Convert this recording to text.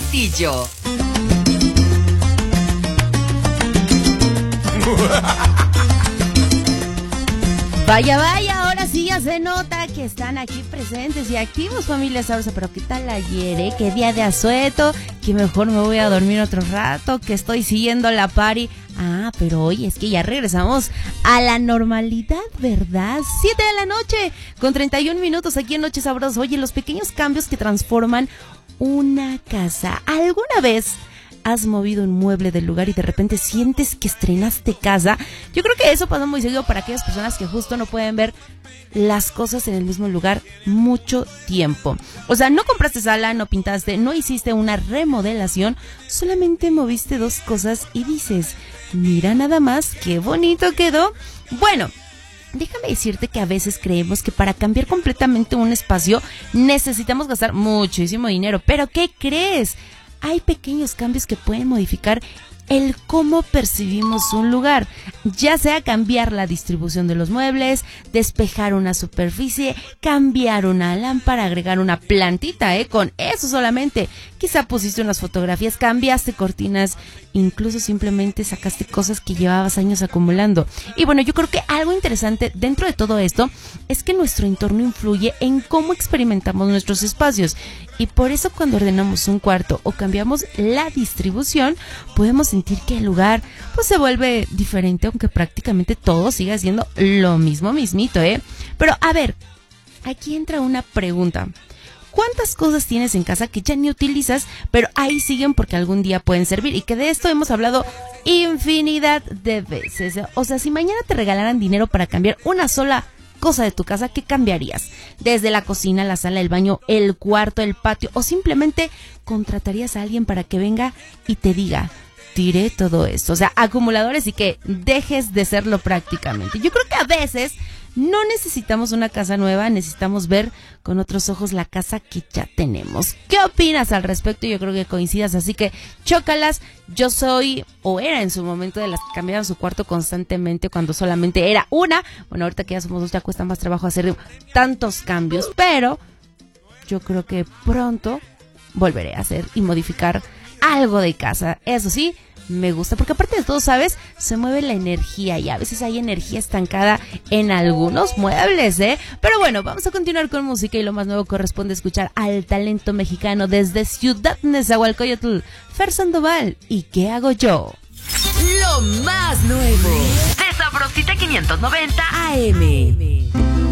Saltillo. Vaya, vaya, ahora sí ya se nota que están aquí presentes y activos, familia sabrosa. Pero ¿qué tal ayer, qué día de asueto, que mejor me voy a dormir otro rato, que estoy siguiendo la party. Ah, pero hoy es que ya regresamos a la normalidad, ¿verdad? 7 de la noche, con 31 minutos aquí en Noche Sabrosa. Oye, los pequeños cambios que transforman una casa. ¿Alguna vez has movido un mueble del lugar y de repente sientes que estrenaste casa? Yo creo que eso pasa muy seguido para aquellas personas que justo no pueden ver las cosas en el mismo lugar mucho tiempo. O sea, no compraste sala, no pintaste, no hiciste una remodelación, solamente moviste dos cosas y dices, mira nada más, qué bonito quedó. Bueno, déjame decirte que a veces creemos que para cambiar completamente un espacio necesitamos gastar muchísimo dinero. ¿Pero qué crees? Hay pequeños cambios que pueden modificar el cómo percibimos un lugar, ya sea cambiar la distribución de los muebles, despejar una superficie, cambiar una lámpara, agregar una plantita, con eso solamente. Quizá pusiste unas fotografías, cambiaste cortinas, incluso simplemente sacaste cosas que llevabas años acumulando. Y bueno, yo creo que algo interesante dentro de todo esto es que nuestro entorno influye en cómo experimentamos nuestros espacios. Y por eso cuando ordenamos un cuarto o cambiamos la distribución, podemos sentir que el lugar pues se vuelve diferente, aunque prácticamente todo siga siendo lo mismito, Pero a ver, aquí entra una pregunta. ¿Cuántas cosas tienes en casa que ya ni utilizas, pero ahí siguen porque algún día pueden servir? Y que de esto hemos hablado infinidad de veces. O sea, si mañana te regalaran dinero para cambiar una sola cosa de tu casa, ¿qué cambiarías? Desde la cocina, la sala, el baño, el cuarto, el patio, o simplemente contratarías a alguien para que venga y te diga, tiré todo esto. O sea, acumuladores y que dejes de serlo prácticamente. Yo creo que a veces no necesitamos una casa nueva, necesitamos ver con otros ojos la casa que ya tenemos. ¿Qué opinas al respecto? Yo creo que coincidas, así que chócalas. Yo soy, o era en su momento, de las que cambiaban su cuarto constantemente cuando solamente era una. Bueno, ahorita que ya somos dos ya cuesta más trabajo hacer tantos cambios, pero yo creo que pronto volveré a hacer y modificar algo de casa. Eso sí, me gusta, porque aparte de todo, ¿sabes? Se mueve la energía y a veces hay energía estancada en algunos muebles, Pero bueno, vamos a continuar con música y lo más nuevo corresponde escuchar al talento mexicano desde Ciudad Nezahualcóyotl, Fer Sandoval. ¿Y qué hago yo? Lo más nuevo de Sabrosita 590 AM.